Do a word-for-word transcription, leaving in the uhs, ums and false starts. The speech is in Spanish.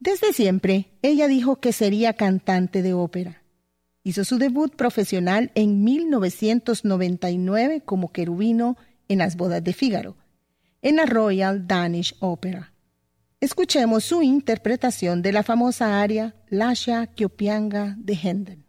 Desde siempre, ella dijo que sería cantante de ópera. Hizo su debut profesional en mil novecientos noventa y nueve como querubino en Las bodas de Fígaro, en la Royal Danish Opera. Escuchemos su interpretación de la famosa aria Lascia Chiopianga de Händel.